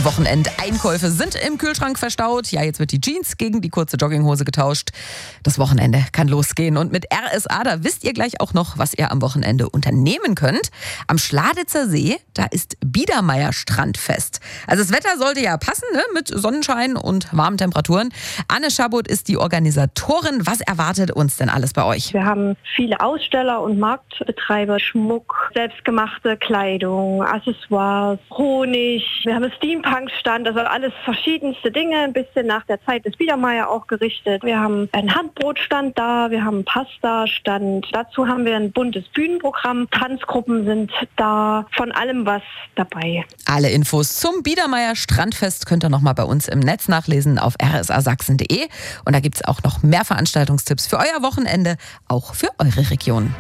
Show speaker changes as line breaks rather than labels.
Die Wochenendeinkäufe sind im Kühlschrank verstaut. Ja, jetzt wird die Jeans gegen die kurze Jogginghose getauscht. Das Wochenende kann losgehen. Und mit RSA, da wisst ihr gleich auch noch, was ihr am Wochenende unternehmen könnt. Am Schladitzer See, da ist Biedermeier Strandfest. Also das Wetter sollte ja passen, ne? Mit Sonnenschein und warmen Temperaturen. Anne Schabot ist die Organisatorin. Was erwartet uns denn alles bei euch?
Wir haben viele Aussteller und Marktbetreiber, Schmuck, selbstgemachte Kleidung, Accessoires, Honig. Wir haben einen Steampunk-Stand, also alles verschiedenste Dinge, ein bisschen nach der Zeit des Biedermeier auch gerichtet. Wir haben einen Handbrotstand da, wir haben einen Pasta-Stand. Dazu haben wir ein buntes Bühnenprogramm, Tanzgruppen sind da, von allem was dabei.
Alle Infos zum Biedermeier Strandfest könnt ihr nochmal bei uns im Netz nachlesen auf rsasachsen.de. Und da gibt es auch noch mehr Veranstaltungstipps für euer Wochenende, auch für eure Region.